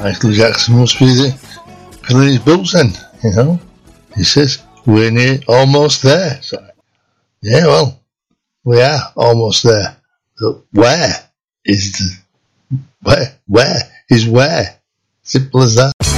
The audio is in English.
Michael Jackson must be filling his boots then, you know. He says, we're almost there. So, yeah, well, we are almost there. So where is where? Simple as that.